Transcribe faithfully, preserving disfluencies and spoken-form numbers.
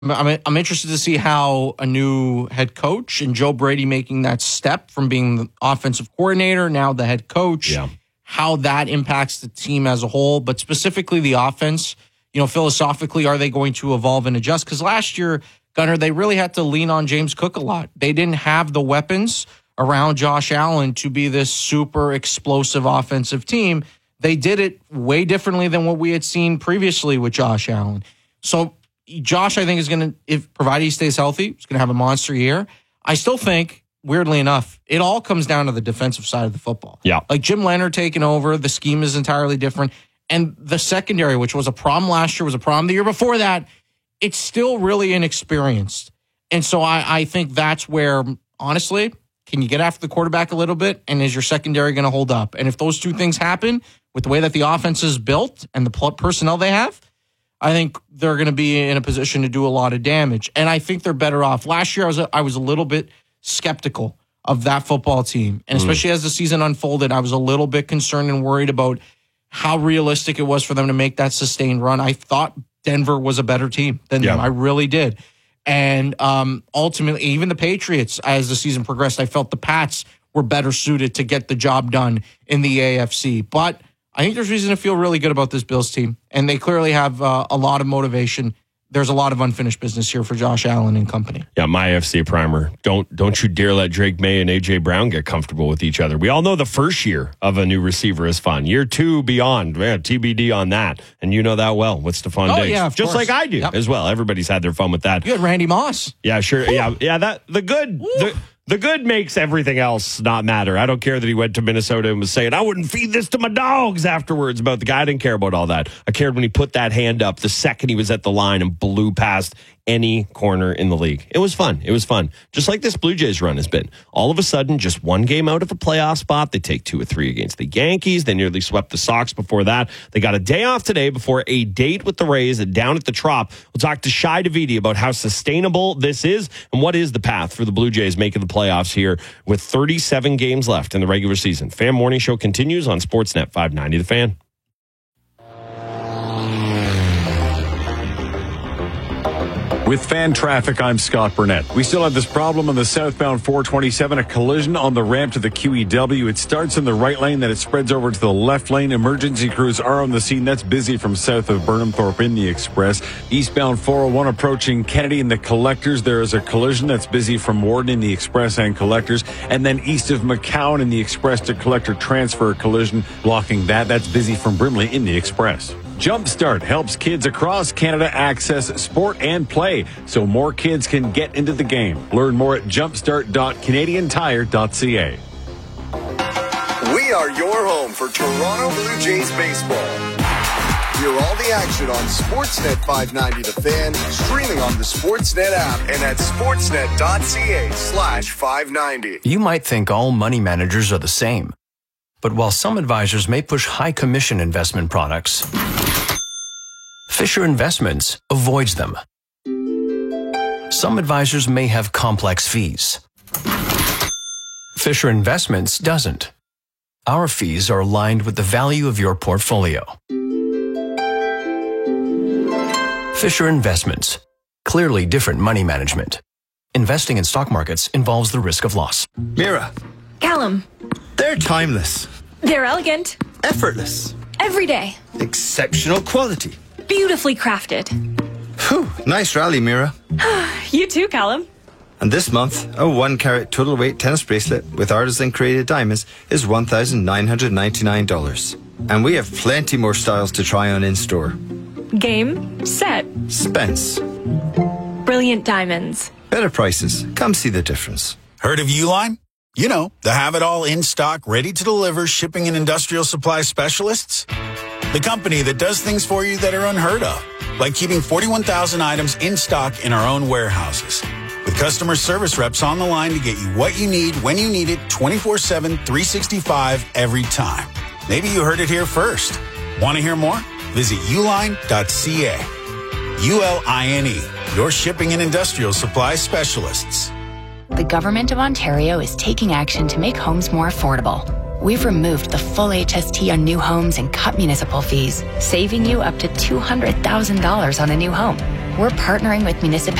I'm, I'm interested to see how a new head coach and Joe Brady making that step from being the offensive coordinator, now the head coach, yeah. how that impacts the team as a whole, but specifically the offense. You know, philosophically, are they going to evolve and adjust? Because last year, Gunnar, they really had to lean on James Cook a lot. They didn't have the weapons around Josh Allen to be this super explosive offensive team. They did it way differently than what we had seen previously with Josh Allen. So Josh, I think, is going to, if provided he stays healthy, he's going to have a monster year. I still think, weirdly enough, it all comes down to the defensive side of the football. Yeah. Like Jim Leonard taking over, the scheme is entirely different. And the secondary, which was a problem last year, was a problem the year before that, it's still really inexperienced. And so I, I think that's where, honestly, can you get after the quarterback a little bit? And is your secondary going to hold up? And if those two things happen with the way that the offense is built and the personnel they have, I think they're going to be in a position to do a lot of damage. And I think they're better off. Last year, I was a, I was a little bit skeptical of that football team. And especially mm. as the season unfolded, I was a little bit concerned and worried about how realistic it was for them to make that sustained run. I thought Denver was a better team than yeah. them. I really did. And um, ultimately, even the Patriots, as the season progressed, I felt the Pats were better suited to get the job done in the A F C. But I think there's reason to feel really good about this Bills team, and they clearly have uh, a lot of motivation. There's a lot of unfinished business here for Josh Allen and company. Yeah, my A F C primer. Don't don't you dare let Drake May and A J Brown get comfortable with each other. We all know the first year of a new receiver is fun. Year two beyond, man, T B D on that. And you know that well with Stephon oh, Diggs. Yeah, of Just course. like I do yep. as well. Everybody's had their fun with that. You had Randy Moss. Yeah, sure. Woo. Yeah, yeah. That the good. The, The good makes everything else not matter. I don't care that he went to Minnesota and was saying, I wouldn't feed this to my dogs afterwards about the guy. I didn't care about all that. I cared when he put that hand up the second he was at the line and blew past any corner in the league. It was fun. It was fun. Just like this Blue Jays run has been. All of a sudden, just one game out of a playoff spot. They take two or three against the Yankees. They nearly swept the Sox before that. They got a day off today before a date with the Rays down at the Trop. We'll talk to Shai Davidi about how sustainable this is and what is the path for the Blue Jays making the playoffs here with thirty-seven games left in the regular season. Fan Morning Show continues on Sportsnet five ninety The Fan. With fan traffic, I'm Scott Burnett. We still have this problem on the southbound four twenty-seven, a collision on the ramp to the Q E W. It starts in the right lane, then it spreads over to the left lane. Emergency crews are on the scene. That's busy from south of Burnhamthorpe in the Express. Eastbound four oh one approaching Kennedy in the Collectors. There is a collision that's busy from Warden in the Express and Collectors. And then east of McCowan in the Express to Collector transfer collision blocking that. That's busy from Brimley in the Express. Jumpstart helps kids across Canada access sport and play so more kids can get into the game. Learn more at jumpstart dot canadian tire dot c a. We are your home for Toronto Blue Jays baseball. Hear all the action on Sportsnet five ninety The Fan, streaming on the Sportsnet app and at sportsnet dot c a slash five ninety. You might think all money managers are the same. But while some advisors may push high commission investment products, Fisher Investments avoids them. Some advisors may have complex fees. Fisher Investments doesn't. Our fees are aligned with the value of your portfolio. Fisher Investments. Clearly different money management. Investing in stock markets involves the risk of loss. Mira. Callum. They're timeless. They're elegant. Effortless. Every day. Exceptional quality. Beautifully crafted. Whew, nice rally, Mira. You too, Callum. And this month, a one carat total weight tennis bracelet with artisan created diamonds is one thousand nine hundred ninety-nine dollars. And we have plenty more styles to try on in store. Game, set, Spence. Brilliant diamonds. Better prices. Come see the difference. Heard of Uline? You know, the have-it-all in-stock, ready-to-deliver shipping and industrial supply specialists. The company that does things for you that are unheard of, like keeping forty-one thousand items in stock in our own warehouses. With customer service reps on the line to get you what you need, when you need it, twenty-four seven, three sixty-five, every time. Maybe you heard it here first. Want to hear more? Visit uline dot c a. U L I N E, your shipping and industrial supply specialists. The Government of Ontario is taking action to make homes more affordable. We've removed the full H S T on new homes and cut municipal fees, saving you up to two hundred thousand dollars on a new home. we're partnering with municipalities